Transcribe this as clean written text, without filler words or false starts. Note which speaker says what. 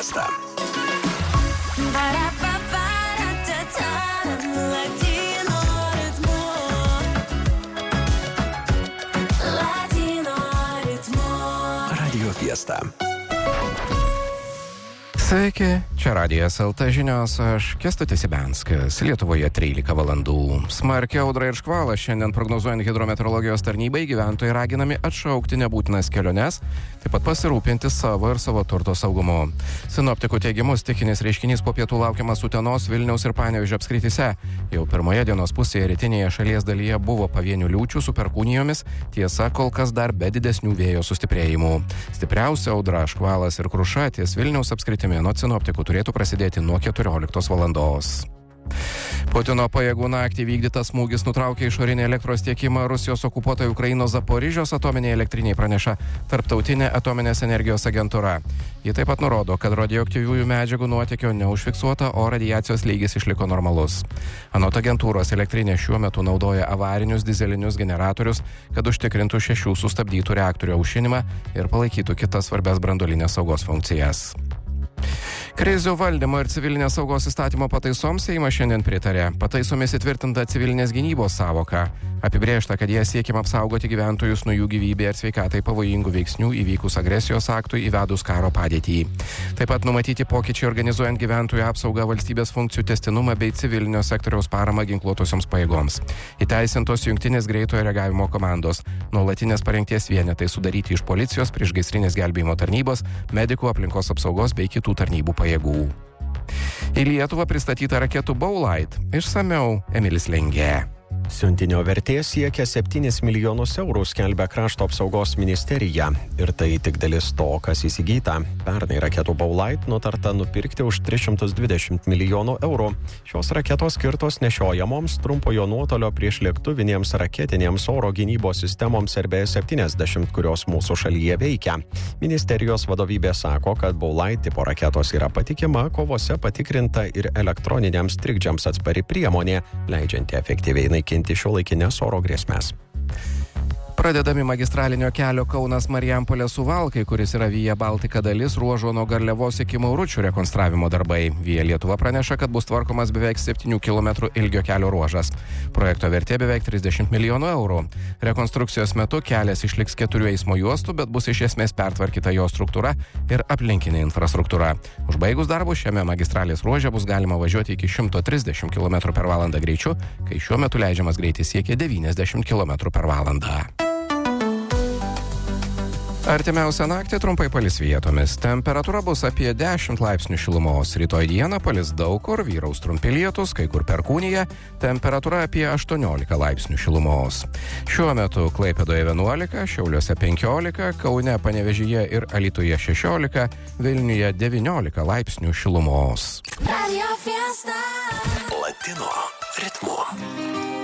Speaker 1: Fiesta. Radio Fiesta.
Speaker 2: Sveiki, čia Radijas LT žinios, aš Kęstutis Ibenskas, Lietuvoje 13 valandų. Smarkia audra ir škvalas šiandien prognozuojant hidrometeorologijos tarnybai gyventojai raginami atšaukti nebūtinas keliones, taip pat pasirūpinti savo ir savo turto saugumu. Sinoptikų teigimu stichinis reiškinys po pietų laukiamas Utenos, Vilniaus ir Panevėžio apskrityse. Jau pirmoje dienos pusėje rytinėje šalies dalyje buvo pavienių liūčių su perkūnijomis, tiesa kol kas dar be didesnių vėjo sustiprėjimų. Stipriausia audra, škvalas ir kruša ties Vilniaus apskritimi nuo sinoptikų turėtų prasidėti nuo 14 valandos. Putino pajėgų naktį vykdytas smūgis nutraukė išorinį elektros tiekimą Rusijos okupuotai Ukrainos Zaporižios atominėje elektriniai, praneša Tarptautinė atominės energijos agentūra. Ji taip pat nurodo, kad radioaktyviųjų medžiagų nuotėkio neužfiksuota, o radiacijos lygis išliko normalus. Anot agentūros, elektrinė šiuo metu naudoja avarinius dizelinius generatorius, kad užtikrintų 6 sustabdytų reaktorių aušinimą ir palaikytų kitas svarbias branduolinės saugos funkcijas. Krizių valdymo ir civilinės saugos įstatymo pataisoms Seimas šiandien pritarė. Pataisomis įtvirtinta civilinės gynybos sąvoka. Apibrėžta, kad jie siekiama apsaugoti gyventojus nuo jų gyvybei ir sveikatai pavojingų veiksnių įvykus agresijos aktui įvedus karo padėtį. Taip pat numatyti pokyčiai organizuojant gyventojų apsaugą, valstybės funkcijų tęstinumą bei civilinio sektoriaus paramą ginkluotosioms pajėgoms. Įteisintos jungtinės greitojo reagavimo komandos, nuolatinės parengties vienetai sudaryti iš policijos, priešgaisrinės gelbėjimo tarnybos, medikų, aplinkos apsaugos bei kitų tarnybų pajėgų. Į Lietuvą pristatyta raketų Bowlight. Išsamiau Emilis Lengė.
Speaker 3: Siuntinio vertė siekia 7 milijonus eurų, skelbia Krašto apsaugos ministerija. Ir tai tik dalis to, kas įsigyta. Pernai raketų Bowlight nutarta nupirkti už 320 milijonų eurų. Šios raketos skirtos nešiojamoms trumpojo nuotolio priešlėktuvinėms raketinėms oro gynybos sistemoms RB-70, kurios mūsų šalyje veikia. Ministerijos vadovybė sako, kad Bowlight tipo raketos yra patikima, kovose patikrinta ir elektroniniams trikdžiams atspari priemonė, leidžianti efektyviai naikinti šiuolaikinės oro grėsmes.
Speaker 2: Pradedami magistralinio kelio Kaunas-Marijampolė Suvalkai, kuris yra Via Baltica dalis, ruožo nuo Garliavos iki Mauručių rekonstravimo darbai. Via Lietuva praneša, kad bus tvarkomas beveik 7 km ilgio kelio ruožas. Projekto vertė beveik 30 milijonų eurų. Rekonstrukcijos metu kelias išliks 4 eismo juostų, bet bus iš esmės pertvarkyta jo struktūra ir aplinkinė infrastruktūra. Užbaigus darbus šiame magistralės ruože bus galima važiuoti iki 130 km/h greičiu, kai šiuo metu leidžiamas greitis siekia 90 km/h. Artimiausią naktį trumpai palis vietomis. Temperatūra bus apie 10 laipsnių šilumos. Rytoj dieną palis daug kur, vyraus trumpi lietūs, kai kur perkūnija. Temperatūra apie 18 laipsnių šilumos. Šiuo metu Klaipėdoje 11, Šiauliuose 15, Kaune, Panevėžyje ir Alytuje 16, Vilniuje 19 laipsnių šilumos.
Speaker 1: Latino ritmu.